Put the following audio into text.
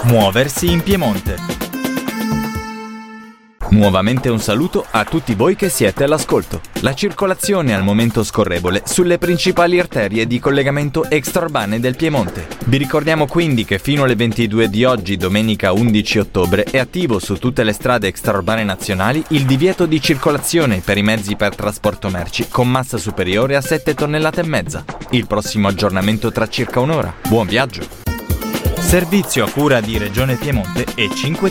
Muoversi in Piemonte. Nuovamente un saluto a tutti voi che siete all'ascolto. La circolazione al momento scorrevole sulle principali arterie di collegamento extraurbane del Piemonte. Vi ricordiamo quindi che fino alle 22 di oggi, domenica 11 ottobre, è attivo su tutte le strade extraurbane nazionali il divieto di circolazione per i mezzi per trasporto merci con massa superiore a 7 tonnellate e mezza. Il prossimo aggiornamento tra circa un'ora. Buon viaggio! Servizio a cura di Regione Piemonte e 5